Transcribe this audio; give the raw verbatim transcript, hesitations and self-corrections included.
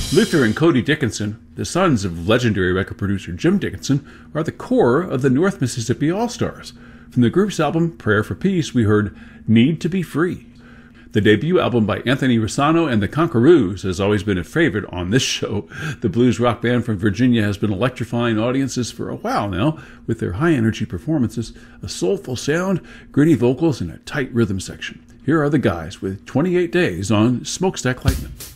Luther and Cody Dickinson, the sons of legendary record producer Jim Dickinson, are the core of the North Mississippi All-Stars. From the group's album Prayer for Peace, we heard Need to Be Free. The debut album by Anthony Rosano and the Conquerors has always been a favorite on this show. The blues rock band from Virginia has been electrifying audiences for a while now with their high-energy performances, a soulful sound, gritty vocals, and a tight rhythm section. Here are the guys with twenty-eight days on Smokestack Lightning.